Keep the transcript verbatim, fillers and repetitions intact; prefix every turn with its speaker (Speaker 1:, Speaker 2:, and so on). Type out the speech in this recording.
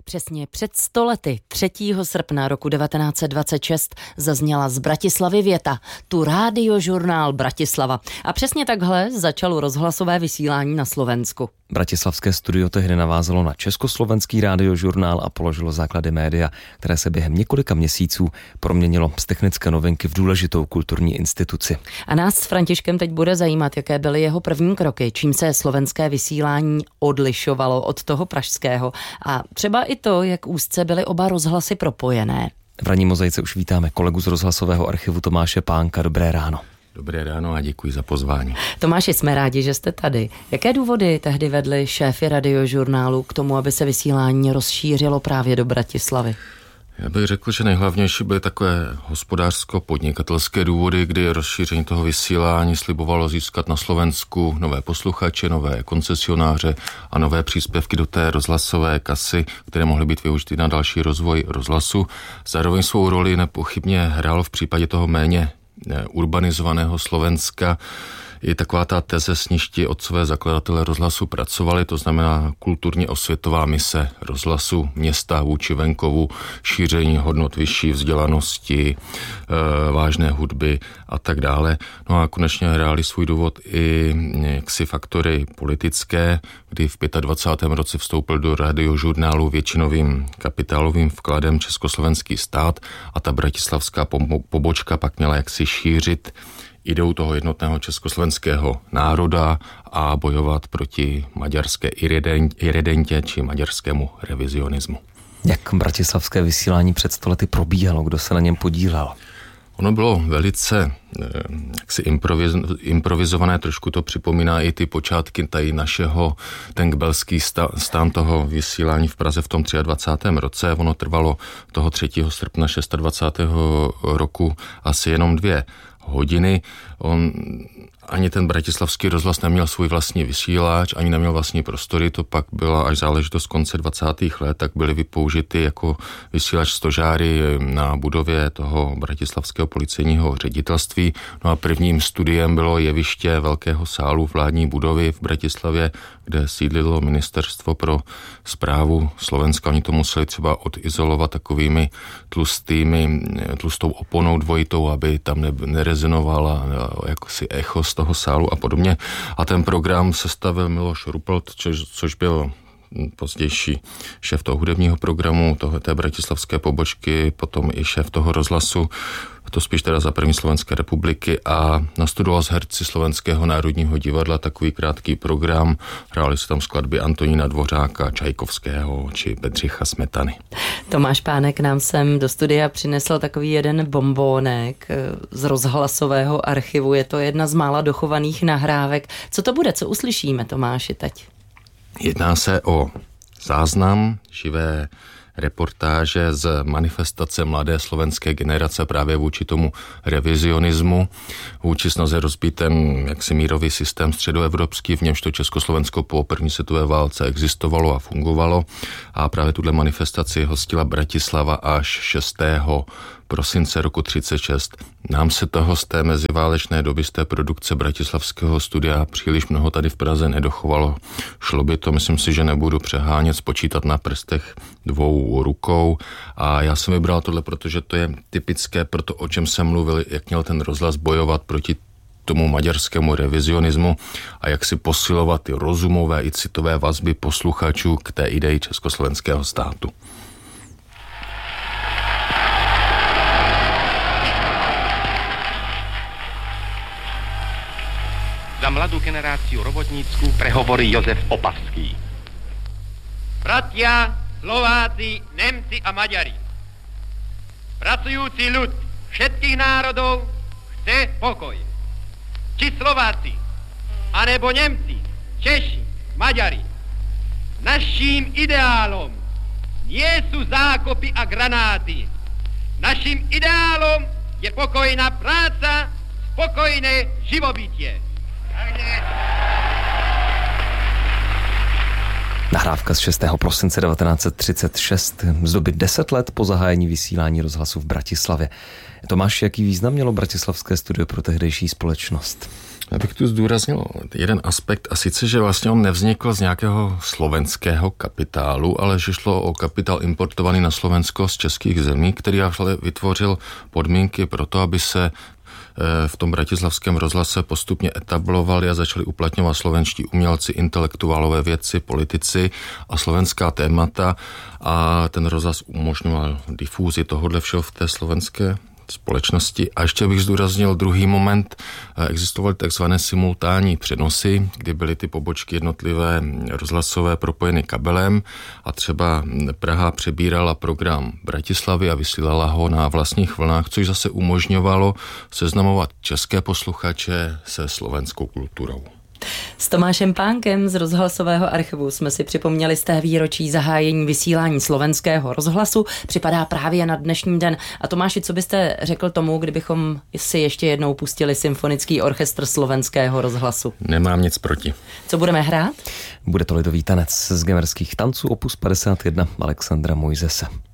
Speaker 1: Přesně před sto lety, třetího srpna roku devatenáct set dvacet šest, zazněla z Bratislavy věta: tu Rádiožurnál Bratislava. A přesně takhle začalo rozhlasové vysílání na Slovensku.
Speaker 2: Bratislavské studio tehdy navázalo na československý Rádiožurnál a položilo základy média, které se během několika měsíců proměnilo z technické novinky v důležitou kulturní instituci.
Speaker 1: A nás s Františkem teď bude zajímat, jaké byly jeho první kroky, čím se slovenské vysílání odlišovalo od toho pražského a třeba i to, jak úzce byly oba rozhlasy propojené.
Speaker 2: V ranní mozaice už vítáme kolegu z rozhlasového archivu Tomáše Pánka. Dobré ráno.
Speaker 3: Dobré ráno a děkuji za pozvání.
Speaker 1: Tomáši, jsme rádi, že jste tady. Jaké důvody tehdy vedly šéfy Radiožurnálu k tomu, aby se vysílání rozšířilo právě do Bratislavy?
Speaker 3: Já bych řekl, že nejhlavnější byly takové hospodářsko-podnikatelské důvody, kdy rozšíření toho vysílání slibovalo získat na Slovensku nové posluchače, nové koncesionáře a nové příspěvky do té rozhlasové kasy, které mohly být využity na další rozvoj rozhlasu. Zároveň svou roli nepochybně hrálo v případě toho méně urbanizovaného Slovenska i taková ta teze, s níž ti otcové zakladatelé rozhlasu pracovali, to znamená kulturně osvětová mise rozhlasu města vůči venkovu, šíření hodnot vyšší vzdělanosti, e, vážné hudby a tak dále. No a konečně hráli svůj důvod i jaksi faktory politické, kdy v dvacátém pátém roce vstoupil do Radiožurnálu většinovým kapitálovým vkladem československý stát a ta bratislavská pobočka pak měla jaksi šířit idou toho jednotného československého národa a bojovat proti maďarské iredentě či maďarskému revizionismu.
Speaker 2: Jak bratislavské vysílání před sto lety probíhalo, kdo se na něm podílel?
Speaker 3: Ono bylo velice jaksi improviz, improvizované, trošku to připomíná i ty počátky tady našeho, ten kbelský stán toho vysílání v Praze v tom dvacátém třetím roce. Ono trvalo toho třetího srpna dvacátého šestého roku asi jenom dvě hodiny. On ani ten bratislavský rozhlas neměl svůj vlastní vysílač, ani neměl vlastní prostory, to pak byla až záležitost konce dvacátých let, tak byly vypoužity jako vysílač stožáry na budově toho bratislavského policejního ředitelství. No a prvním studiem bylo jeviště velkého sálu vládní budovy v Bratislavě, kde sídlilo ministerstvo pro správu Slovenska. Oni to museli třeba odizolovat takovými tlustými, tlustou oponou dvojitou, aby tam nerezonovala jakosi echo z toho sálu a podobně. A ten program sestavil Miloš Rupelt, což, což byl pozdější šéf toho hudebního programu, toho, té bratislavské pobočky, potom i šéf toho rozhlasu, to spíš teda za první Slovenské republiky, a nastudoval s herci Slovenského národního divadla takový krátký program. Hráli se tam skladby Antonína Dvořáka, Čajkovského či Bedřicha Smetany.
Speaker 1: Tomáš Pánek nám sem do studia přinesl takový jeden bombónek z rozhlasového archivu. Je to jedna z mála dochovaných nahrávek. Co to bude? Co uslyšíme, Tomáši, teď?
Speaker 3: Jedná se o záznam živé reportáže z manifestace mladé slovenské generace právě vůči tomu revizionismu, vůči snaze rozbít ten jaksi mírový systém středoevropský, v němž to Československo po první světové válce existovalo a fungovalo, a právě tuhle manifestaci hostila Bratislava až šestého prosince roku třicet šest. Nám se toho z té meziválečné doby, z té produkce bratislavského studia příliš mnoho tady v Praze nedochovalo. Šlo by to, myslím si, že nebudu přehánět, spočítat na prstech dvou rukou, a já jsem vybral tohle, protože to je typické pro to, o čem jsem mluvil, jak měl ten rozhlas bojovat proti tomu maďarskému revizionismu a jak si posilovat ty rozumové i citové vazby posluchačů k té ideji československého státu.
Speaker 4: Za mladú generáciu robotnícku prehovorí Jozef Opavský.
Speaker 5: Bratia, Slováci, Nemci a Maďari. Pracujúci ľud všetkých národov chce pokoj. Či Slováci, anebo Nemci, Češi, Maďari. Naším ideálom nie sú zákopy a granáty. Naším ideálom je pokojná práca, spokojné živobytie.
Speaker 2: Nahrávka z šestého prosince devatenáct set třicet šest, z doby deset let po zahájení vysílání rozhlasu v Bratislavě. Tomáš, jaký význam mělo bratislavské studio pro tehdejší společnost?
Speaker 3: Já bych tu zdůraznil jeden aspekt, a sice, že vlastně on nevznikl z nějakého slovenského kapitálu, ale že šlo o kapitál importovaný na Slovensko z českých zemí, který ale vytvořil podmínky pro to, aby se v tom bratislavském rozhlase postupně etablovali a začali uplatňovat slovenští umělci, intelektuálové, vědci, politici a slovenská témata, a ten rozhlas umožňoval difúzi tohohle všeho v té slovenské společnosti. A ještě bych zdůraznil druhý moment, existovaly takzvané simultánní přenosy, kdy byly ty pobočky jednotlivé rozhlasové propojeny kabelem a třeba Praha přebírala program Bratislavy a vysílala ho na vlastních vlnách, což zase umožňovalo seznamovat české posluchače se slovenskou kulturou.
Speaker 1: S Tomášem Pánkem z rozhlasového archivu jsme si připomněli z té výročí zahájení vysílání slovenského rozhlasu. Připadá právě na dnešní den. A Tomáši, co byste řekl tomu, kdybychom si ještě jednou pustili symfonický orchestr slovenského rozhlasu?
Speaker 3: Nemám nic proti.
Speaker 1: Co budeme hrát?
Speaker 2: Bude to lidový tanec z gemerských tanců opus padesát jedna Alexandra Mojzese.